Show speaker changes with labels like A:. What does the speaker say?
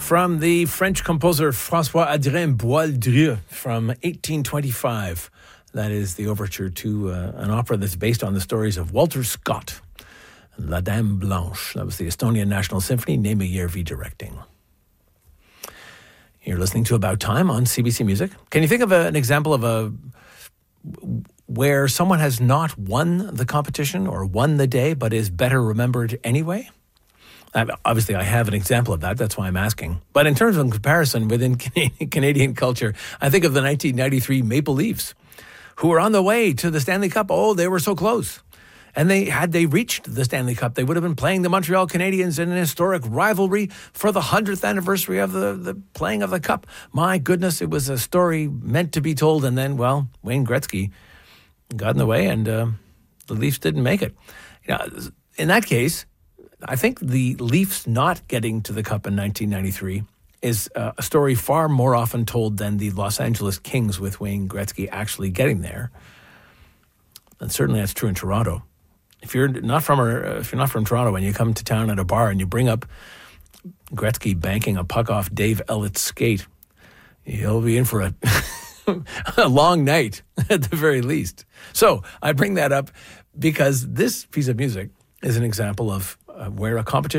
A: from the French composer François-Adrien Boieldieu from 1825. That is the overture to an opera that's based on the stories of Walter Scott. La Dame Blanche. That was the Estonian National Symphony, Neeme Järvi directing. You're listening to About Time on CBC Music. Can you think of an example of where someone has not won the competition or won the day, but is better remembered anyway? Obviously, I have an example of that. That's why I'm asking. But in terms of comparison within Canadian culture, I think of the 1993 Maple Leafs, who were on the way to the Stanley Cup. Oh, they were so close. And had they reached the Stanley Cup, they would have been playing the Montreal Canadiens in an historic rivalry for the 100th anniversary of the playing of the Cup. My goodness, it was a story meant to be told. And then, well, Wayne Gretzky got in the way and the Leafs didn't make it. In that case, I think the Leafs not getting to the Cup in 1993 is a story far more often told than the Los Angeles Kings with Wayne Gretzky actually getting there. And certainly that's true in Toronto. If you're not from Toronto and you come to town at a bar and you bring up Gretzky banking a puck off Dave Ellitt's skate, you'll be in for a long night at the very least. So I bring that up because this piece of music is an example of where a competition